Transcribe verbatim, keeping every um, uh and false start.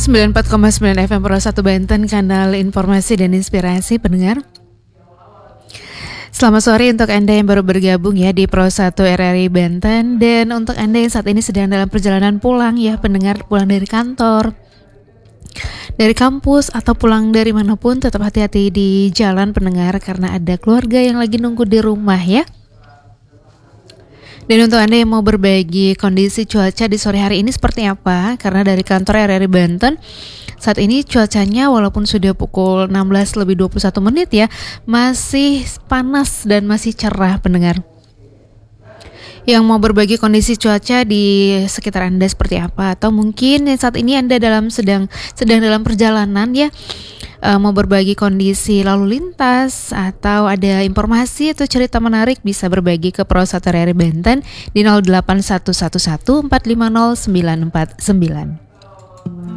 sembilan puluh empat koma sembilan F M Pro satu Banten, kanal informasi dan inspirasi pendengar. Selamat sore untuk Anda yang baru bergabung ya di Pro satu R R I Banten. Dan untuk Anda yang saat ini sedang dalam perjalanan pulang ya pendengar, pulang dari kantor, dari kampus atau pulang dari manapun, tetap hati-hati di jalan pendengar, karena ada keluarga yang lagi nunggu di rumah ya. Dan untuk Anda yang mau berbagi kondisi cuaca di sore hari ini seperti apa, karena dari kantor R R I Banten saat ini cuacanya walaupun sudah pukul enam belas lebih dua puluh satu menit ya, masih panas dan masih cerah pendengar. Yang mau berbagi kondisi cuaca di sekitar Anda seperti apa, atau mungkin saat ini Anda dalam sedang sedang dalam perjalanan ya, uh, mau berbagi kondisi lalu lintas atau ada informasi atau cerita menarik, bisa berbagi ke Pro satu R R I Banten di nol delapan satu satu satu empat lima nol sembilan empat sembilan.